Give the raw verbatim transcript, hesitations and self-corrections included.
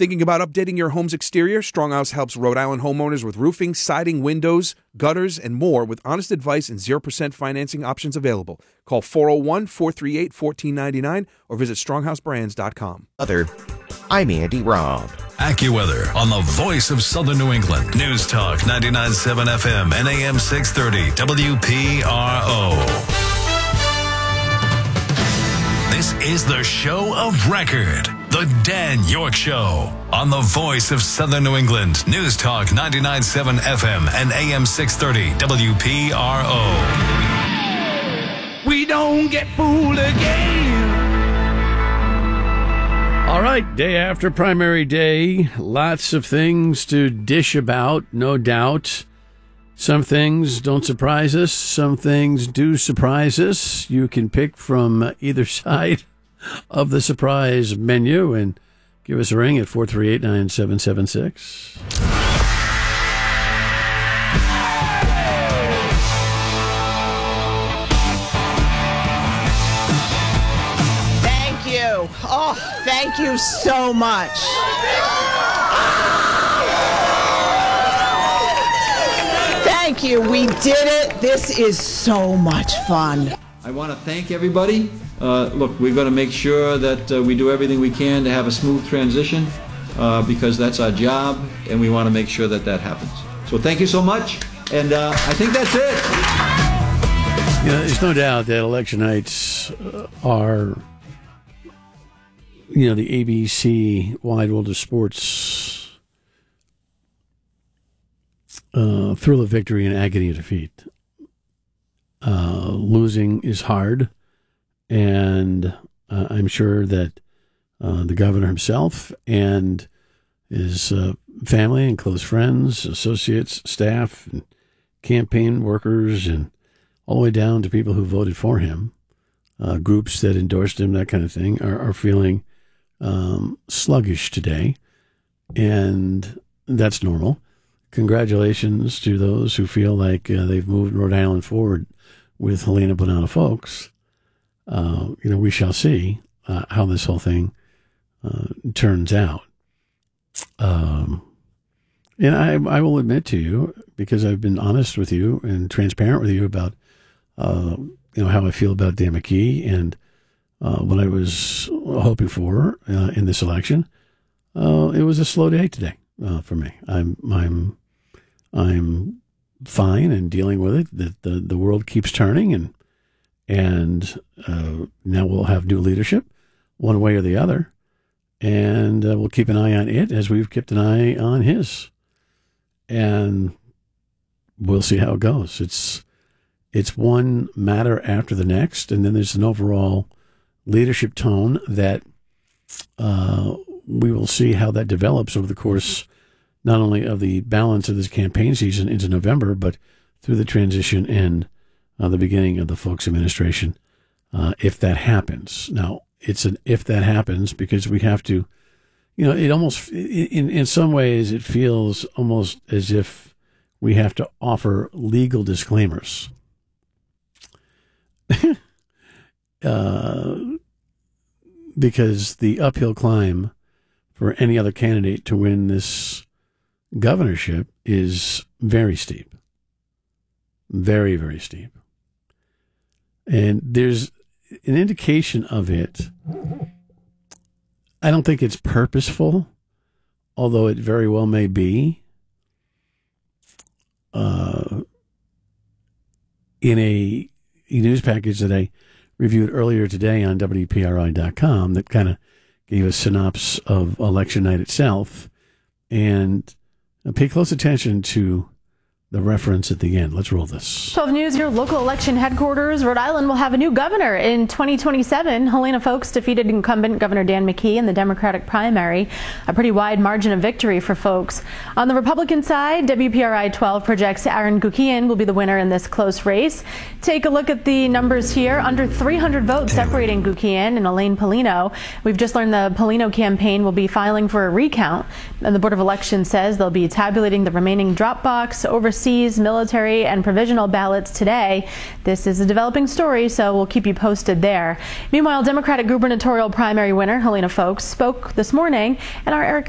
Thinking about updating your home's exterior? Stronghouse helps Rhode Island homeowners with roofing, siding, windows, gutters, and more with honest advice and zero percent financing options available. Call four oh one, four three eight, one four nine nine or visit stronghouse brands dot com. Other, I'm Andy Robb. AccuWeather on the voice of Southern New England. News Talk ninety-nine point seven F M and A M six thirty W P R O. This is the show of record. The Dan York Show on the voice of Southern New England. News Talk ninety-nine point seven F M and A M six thirty W P R O. We don't get fooled again. All right, day after primary day, lots of things to dish about, no doubt. Some things don't surprise us. Some things do surprise us. You can pick from either side of the surprise menu and give us a ring at four three eight, nine seven seven six. Thank you. Oh, thank you so much. Thank you. We did it. This is so much fun. I want to thank everybody. Uh, look, we're going to make sure that uh, we do everything we can to have a smooth transition uh, because that's our job, and we want to make sure that that happens. So thank you so much, and uh, I think that's it. You know, there's no doubt that election nights uh, are, you know, the A B C Wide World of Sports uh, thrill of victory and agony of defeat. Uh, losing is hard. And uh, I'm sure that uh, the governor himself and his uh, family and close friends, associates, staff, and campaign workers, and all the way down to people who voted for him, uh, groups that endorsed him, that kind of thing, are, are feeling um, sluggish today. And that's normal. Congratulations to those who feel like uh, they've moved Rhode Island forward with Helena Bonanno Folks. Uh, you know, we shall see uh, how this whole thing uh, turns out. Um, and I, I will admit to you, because I've been honest with you and transparent with you about, uh, you know, how I feel about Dan McKee and uh, what I was hoping for uh, in this election. Uh, it was a slow day today uh, for me. I'm, I'm, I'm fine and dealing with it. That the the world keeps turning and. And uh, now we'll have new leadership, one way or the other. And uh, we'll keep an eye on it as we've kept an eye on his. And we'll see how it goes. It's it's one matter after the next. And then there's an overall leadership tone that uh, we will see how that develops over the course not only of the balance of this campaign season into November, but through the transition and Uh, the beginning of the Folks administration, uh, if that happens. Now, it's an if that happens because we have to, you know, it almost, in, in some ways, it feels almost as if we have to offer legal disclaimers. uh, because the uphill climb for any other candidate to win this governorship is very steep. Very, very steep. And there's an indication of it. I don't think it's purposeful, although it very well may be. Uh, in a, a news package that I reviewed earlier today on W P R I dot com that kind of gave a synopsis of election night itself, and pay close attention to the reference at the end. Let's roll this. twelve News, your local election headquarters. Rhode Island will have a new governor in twenty twenty-seven. Helena Folks defeated incumbent Governor Dan McKee in the Democratic primary. A pretty wide margin of victory for Folks. On the Republican side, W P R I twelve projects Aaron Gukian will be the winner in this close race. Take a look at the numbers here. Under three hundred votes separating Gukian and Elaine Polino. We've just learned the Polino campaign will be filing for a recount. And the Board of Elections says they'll be tabulating the remaining drop box, overseas military and provisional ballots today. This is a developing story, so we'll keep you posted there. Meanwhile, Democratic gubernatorial primary winner Helena Folks spoke this morning, and our Eric